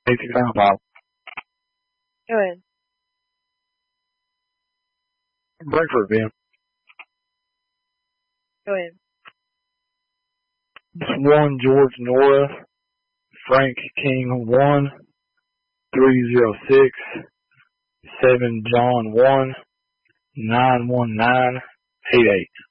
8695. Go ahead. Brentford, Ben. Go ahead. 1 George Nora, Frank King 1, 306, 7 John 1, 91988.